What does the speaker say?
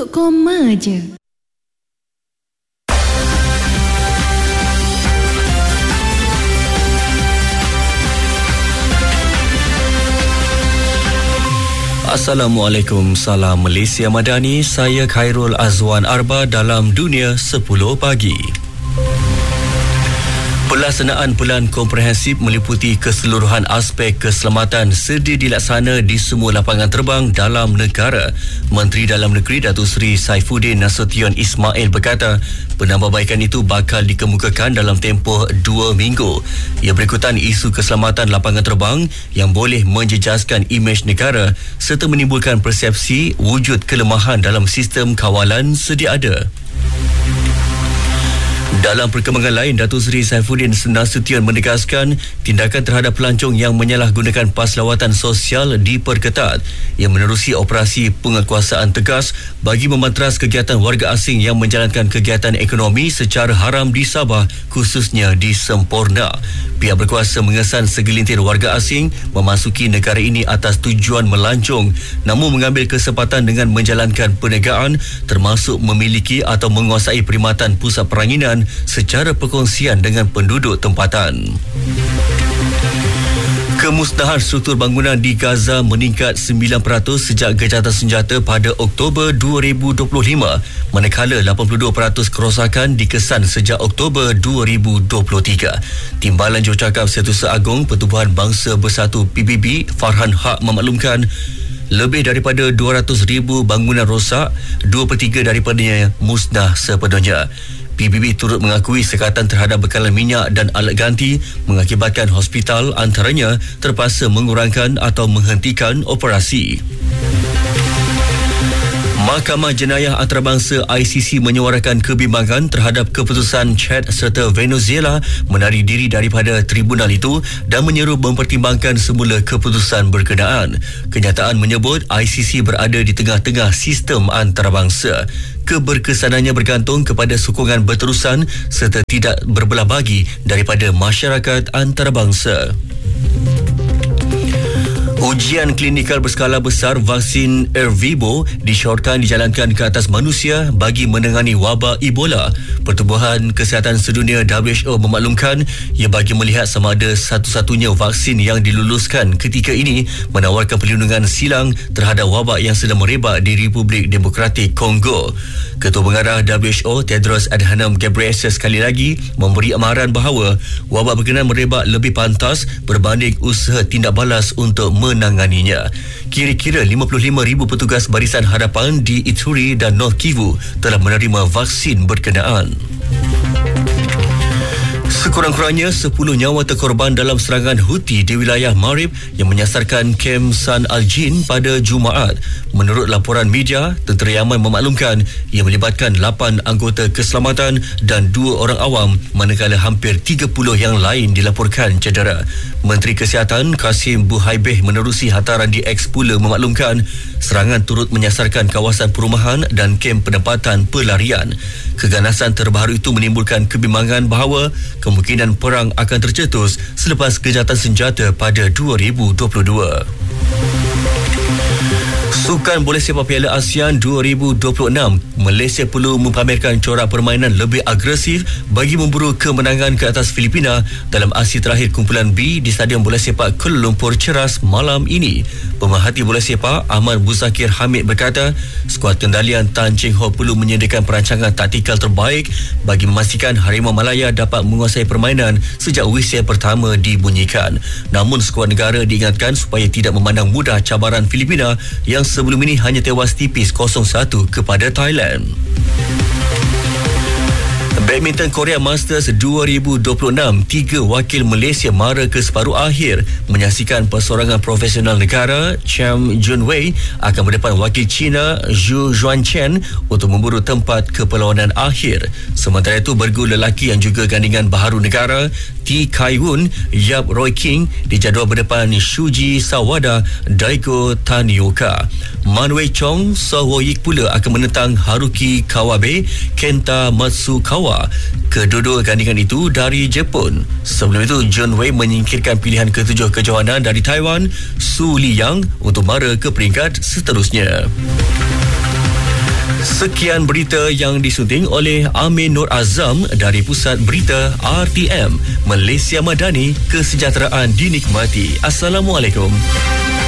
cukup koma je. Assalamualaikum, salam Malaysia Madani. Saya Khairul Azwan Arba dalam Dunia 10 Pagi. Pelaksanaan Pelan Komprehensif meliputi keseluruhan aspek keselamatan sedia dilaksana di semua lapangan terbang dalam negara. Menteri Dalam Negeri Datuk Seri Saifuddin Nasution Ismail berkata, penambahbaikan itu bakal dikemukakan dalam tempoh 2 minggu. Ia berikutan isu keselamatan lapangan terbang yang boleh menjejaskan imej negara serta menimbulkan persepsi wujud kelemahan dalam sistem kawalan sedia ada. Dalam perkembangan lain, Datuk Seri Saifuddin Nasution menegaskan tindakan terhadap pelancong yang menyalahgunakan pas lawatan sosial diperketat. Ia menerusi operasi penguatkuasaan tegas bagi memantras kegiatan warga asing yang menjalankan kegiatan ekonomi secara haram di Sabah, khususnya di Semporna. Pihak berkuasa mengesan segelintir warga asing memasuki negara ini atas tujuan melancong, namun mengambil kesempatan dengan menjalankan perniagaan termasuk memiliki atau menguasai perkhidmatan pusat peranginan secara perkongsian dengan penduduk tempatan. Kemusnahan struktur bangunan di Gaza meningkat 9% sejak gejatan senjata pada Oktober 2025, manakala 82% kerosakan dikesan sejak Oktober 2023. Timbalan Jurucakap Setiausaha Agong Pertubuhan Bangsa Bersatu PBB Farhan Haq memaklumkan lebih daripada 200,000 bangunan rosak, 2/3 daripadanya musnah sepenuhnya. PBB turut mengakui sekatan terhadap bekalan minyak dan alat ganti mengakibatkan hospital antaranya terpaksa mengurangkan atau menghentikan operasi. Mahkamah Jenayah Antarabangsa ICC menyuarakan kebimbangan terhadap keputusan Chad serta Venezuela menarik diri daripada tribunal itu dan menyeru mempertimbangkan semula keputusan berkenaan. Kenyataan menyebut ICC berada di tengah-tengah sistem antarabangsa. Keberkesanannya bergantung kepada sokongan berterusan serta tidak berbelah bagi daripada masyarakat antarabangsa. Ujian klinikal berskala besar vaksin Ervebo disyorkan dijalankan ke atas manusia bagi menangani wabak Ebola. Pertubuhan Kesihatan Sedunia WHO memaklumkan ia bagi melihat sama ada satu-satunya vaksin yang diluluskan ketika ini menawarkan perlindungan silang terhadap wabak yang sedang merebak di Republik Demokratik Kongo. Ketua Pengarah WHO Tedros Adhanom Ghebreyesus sekali lagi memberi amaran bahawa wabak berkenaan merebak lebih pantas berbanding usaha tindak balas untuk menanganinya. Kira-kira 55,000 petugas barisan hadapan di Ituri dan North Kivu telah menerima vaksin berkenaan. Sekurang-kurangnya 10 nyawa terkorban dalam serangan Houthi di wilayah Marib yang menyasarkan kem San Al-Jin pada Jumaat. Menurut laporan media, tentera Yaman memaklumkan ia melibatkan 8 anggota keselamatan dan 2 orang awam, manakala hampir 30 yang lain dilaporkan cedera. Menteri Kesihatan Kasim Buhaibeh menerusi hantaran di X pula memaklumkan serangan turut menyasarkan kawasan perumahan dan kem penempatan pelarian. Keganasan terbaru itu menimbulkan kebimbangan bahawa kemungkinan perang akan tercetus selepas kejahatan senjata pada 2022. Sukan Bola Sepak Piala ASEAN 2026, Malaysia perlu mempamerkan corak permainan lebih agresif bagi memburu kemenangan ke atas Filipina dalam aksi terakhir kumpulan B di Stadium Bola Sepak Kuala Lumpur Ceras malam ini. Pemerhati bola sepak Ahmad Buzakir Hamid berkata, skuad kendalian Tan Cheng Hock perlu menyediakan perancangan taktikal terbaik bagi memastikan Harimau Malaya dapat menguasai permainan sejak whistle pertama dibunyikan. Namun skuad negara diingatkan supaya tidak memandang mudah cabaran Filipina yang sebelum ini hanya tewas tipis 0-1 kepada Thailand. Badminton Korea Masters 2026, 3 wakil Malaysia mara ke separuh akhir menyaksikan persorangan profesional negara. Cham Junwei akan berdepan wakil China Zhu Juanchen untuk memburu tempat ke perlawanan akhir. Sementara itu, bergu lelaki yang juga gandingan baharu negara T. Kai-wun Yap Roy King dijadual berdepan Shuji Sawada Daigo Tanioka. Man Wei Chong So Wo Yik pula akan menentang Haruki Kawabe Kenta Matsukawa. Kedua-dua gandingan itu dari Jepun. Sebelum itu, John Wei menyingkirkan pilihan ketujuh kejohanan dari Taiwan Su Liyang untuk mara ke peringkat seterusnya. Sekian berita yang disunting oleh Amin Nur Azam dari Pusat Berita RTM. Malaysia Madani, kesejahteraan dinikmati. Assalamualaikum.